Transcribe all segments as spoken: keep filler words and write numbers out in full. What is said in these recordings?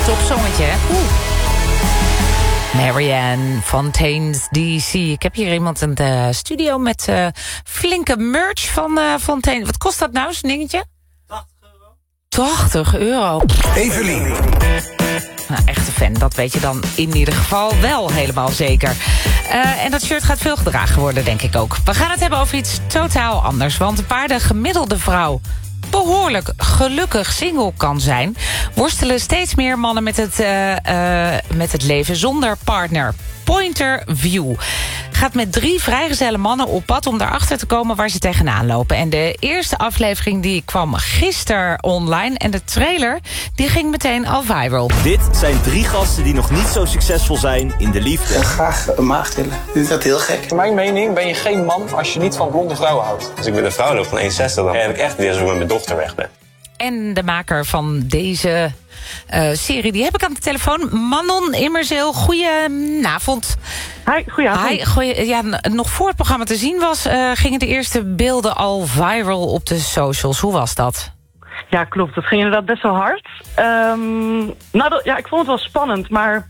Topzongetje, hè? Oeh. Marianne Fontaine's D C. Ik heb hier iemand in de studio met uh, flinke merch van uh, Fontaine. Wat kost dat nou, zo'n dingetje? tachtig euro. Evelien. Nou, echte fan, dat weet je dan in ieder geval wel helemaal zeker. Uh, en dat shirt gaat veel gedragen worden, denk ik ook. We gaan het hebben over iets totaal anders. Want waar de gemiddelde vrouw behoorlijk gelukkig single kan zijn, worstelen steeds meer mannen met het, uh, uh, met het leven zonder partner. Pointer View gaat met drie vrijgezelle mannen op pad om daarachter te komen waar ze tegenaan lopen. En de eerste aflevering die kwam gisteren online en de trailer die ging meteen al viral. Dit zijn drie gasten die nog niet zo succesvol zijn in de liefde. Ik wil graag een maagd willen. Dit is dat heel gek. In mijn mening ben je geen man als je niet van blonde vrouwen houdt. Als ik met een vrouw loop van één zestig, dan heb ik echt weer zo met mijn dochter weg ben. En de maker van deze uh, serie, die heb ik aan de telefoon. Manon Immerzeel, goedenavond. Hi, goedenavond. Hi, goeie, ja, nog voor het programma te zien was, uh, gingen de eerste beelden al viral op de socials. Hoe was dat? Ja, klopt. Dat ging inderdaad best wel hard. Um, nou, dat, ja, ik vond het wel spannend, maar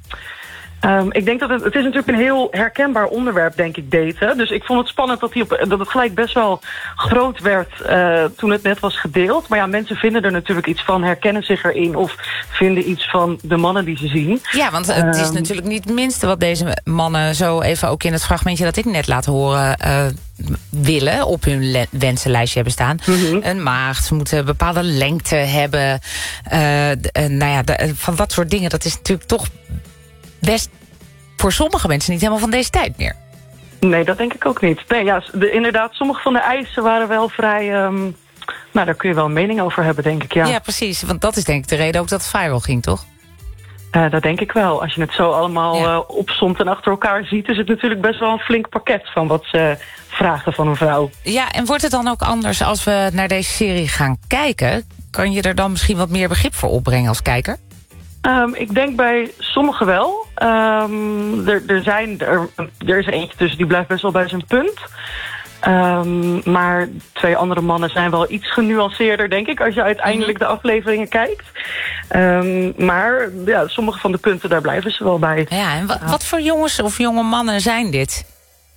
Um, ik denk dat het, het is natuurlijk een heel herkenbaar onderwerp, denk ik, daten. Dus ik vond het spannend dat, die op, dat het gelijk best wel groot werd uh, toen het net was gedeeld. Maar ja, mensen vinden er natuurlijk iets van, herkennen zich erin of vinden iets van de mannen die ze zien. Ja, want het is um, natuurlijk niet het minste wat deze mannen zo even ook in het fragmentje dat ik net laat horen uh, willen op hun le- wensenlijstje hebben staan. Mm-hmm. Een maagd, ze moeten een bepaalde lengte hebben. Uh, d- uh, nou ja, d- van dat soort dingen, dat is natuurlijk toch best voor sommige mensen niet helemaal van deze tijd meer. Nee, dat denk ik ook niet. Nee, ja, de, inderdaad, sommige van de eisen waren wel vrij Um, nou, daar kun je wel een mening over hebben, denk ik, ja. Ja, precies. Want dat is denk ik de reden ook dat het viral ging, toch? Uh, dat denk ik wel. Als je het zo allemaal ja. uh, opsomt en achter elkaar ziet, is het natuurlijk best wel een flink pakket van wat ze vragen van een vrouw. Ja, en wordt het dan ook anders als we naar deze serie gaan kijken? Kan je er dan misschien wat meer begrip voor opbrengen als kijker? Um, ik denk bij sommigen wel. Um, er, er, zijn, er, er is er eentje tussen die blijft best wel bij zijn punt. Um, maar twee andere mannen zijn wel iets genuanceerder, denk ik, als je uiteindelijk de afleveringen kijkt. Um, maar ja, sommige van de punten, daar blijven ze wel bij. Ja, en wat, wat voor jongens of jonge mannen zijn dit?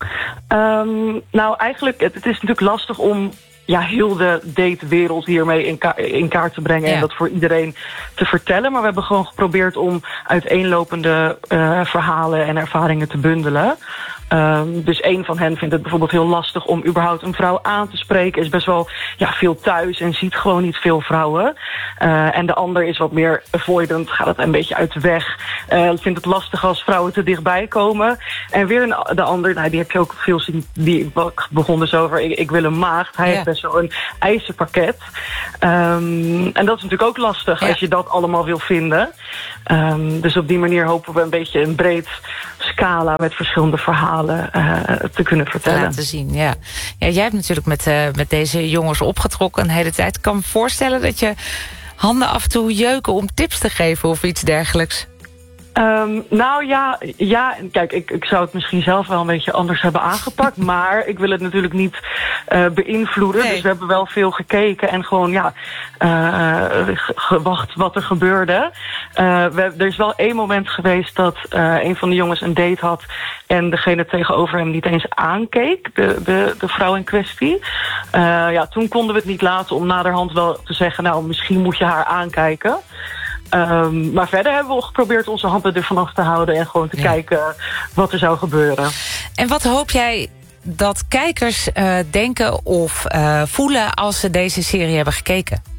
Um, nou, eigenlijk, het, het is natuurlijk lastig om ja, heel de datewereld hiermee in, ka- in kaart te brengen. Ja. En dat voor iedereen te vertellen. Maar we hebben gewoon geprobeerd om uiteenlopende uh, verhalen en ervaringen te bundelen. Um, dus een van hen vindt het bijvoorbeeld heel lastig om überhaupt een vrouw aan te spreken. Is best wel ja, veel thuis en ziet gewoon niet veel vrouwen. Uh, en de ander is wat meer avoidant, gaat het een beetje uit de weg. Uh, vindt het lastig als vrouwen te dichtbij komen. En weer een, de ander, nou, die heb je ook veel zien, die begon dus over, ik, ik wil een maagd. Hij ja. heeft best wel een eisenpakket. Um, en dat is natuurlijk ook lastig ja. als je dat allemaal wil vinden. Um, dus op die manier hopen we een beetje een breed scala met verschillende verhalen uh, te kunnen vertellen. Laten zien, ja. ja jij hebt natuurlijk met, uh, met deze jongens opgetrokken een hele tijd. Ik kan me voorstellen dat je handen af en toe jeuken om tips te geven of iets dergelijks. Um, nou ja, ja, kijk, ik, ik zou het misschien zelf wel een beetje anders hebben aangepakt. Maar ik wil het natuurlijk niet uh, beïnvloeden. Nee. Dus we hebben wel veel gekeken en gewoon ja, uh, gewacht wat er gebeurde. Uh, we, er is wel één moment geweest dat uh, een van de jongens een date had en degene tegenover hem niet eens aankeek, de, de, de vrouw in kwestie. Uh, ja, toen konden we het niet laten om naderhand wel te zeggen, nou, misschien moet je haar aankijken. Um, maar verder hebben we geprobeerd onze handen ervan af te houden en gewoon te ja. kijken wat er zou gebeuren. En wat hoop jij dat kijkers uh, denken of uh, voelen als ze deze serie hebben gekeken?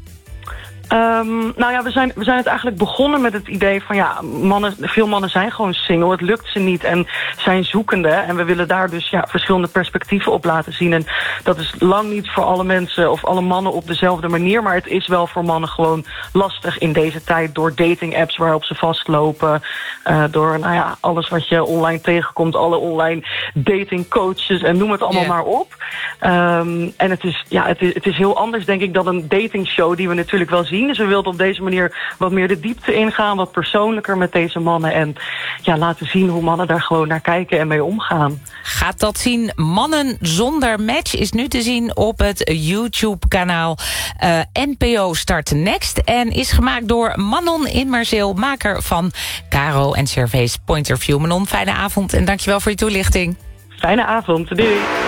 Um, nou ja, we zijn, we zijn het eigenlijk begonnen met het idee van ja, mannen, veel mannen zijn gewoon single. Het lukt ze niet en zijn zoekende. En we willen daar dus ja, verschillende perspectieven op laten zien. En dat is lang niet voor alle mensen of alle mannen op dezelfde manier. Maar het is wel voor mannen gewoon lastig in deze tijd door dating apps waarop ze vastlopen. Uh, door nou ja, alles wat je online tegenkomt. Alle online dating coaches en noem het allemaal yeah. maar op. Um, en het is, ja, het is, het is heel anders denk ik dan een datingshow die we natuurlijk wel zien. zien. Dus we wilden op deze manier wat meer de diepte ingaan, wat persoonlijker met deze mannen. En ja, laten zien hoe mannen daar gewoon naar kijken en mee omgaan. Gaat dat zien? Mannen zonder match is nu te zien op het YouTube-kanaal uh, N P O Start Next. En is gemaakt door Manon Inmerzeel, maker van Caro en Cervé's Point of View. Manon, fijne avond en dankjewel voor je toelichting. Fijne avond, doei.